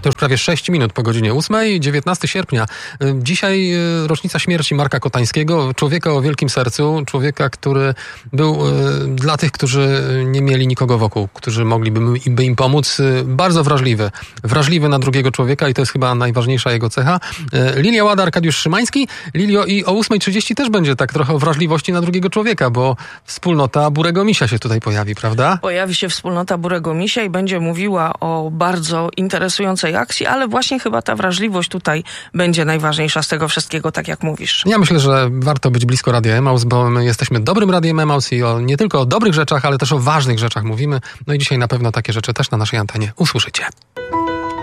To już prawie 6 minut po godzinie 8, 19 sierpnia. Dzisiaj rocznica śmierci Marka Kotańskiego, człowieka o wielkim sercu, człowieka, który był dla tych, którzy nie mieli nikogo wokół, którzy mogliby im pomóc, bardzo wrażliwy. Wrażliwy na drugiego człowieka i to jest chyba najważniejsza jego cecha. Lilia Łada, Arkadiusz Szymański. Lilio, i o 8:30 też będzie tak trochę o wrażliwości na drugiego człowieka, bo wspólnota Burego Misia się tutaj pojawi, prawda? Pojawi się wspólnota Burego Misia i będzie mówiła o bardzo interesującej akcji, ale właśnie chyba ta wrażliwość tutaj będzie najważniejsza z tego wszystkiego, tak jak mówisz. Ja myślę, że warto być blisko Radia Emaus, bo my jesteśmy dobrym Radiem Emaus i nie tylko o dobrych rzeczach, ale też o ważnych rzeczach mówimy. No i dzisiaj na pewno takie rzeczy też na naszej antenie usłyszycie.